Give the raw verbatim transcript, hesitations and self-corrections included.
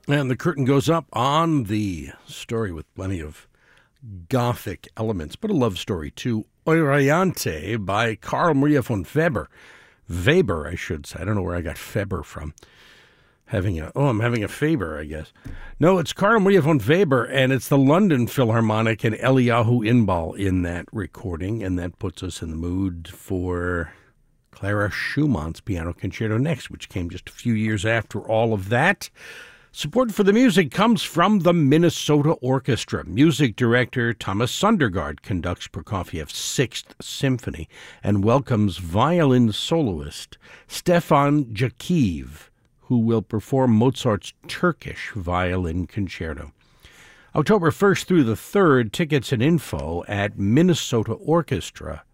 And the curtain goes up on the story with plenty of Gothic elements, but a love story too. Euryanthe by Carl Maria von Weber. Weber, I should say. I don't know where I got Weber from. Having a oh, I'm having a Faber, I guess. No, it's Carl Maria von Weber, and it's the London Philharmonic and Eliyahu Inbal in that recording, and that puts us in the mood for Clara Schumann's Piano Concerto next, which came just a few years after all of that. Support for the music comes from the Minnesota Orchestra. Music director Thomas Sundergaard conducts Prokofiev's Sixth Symphony and welcomes violin soloist Stefan Jakiv, who will perform Mozart's Turkish Violin Concerto. October first through the third, tickets and info at minnesota orchestra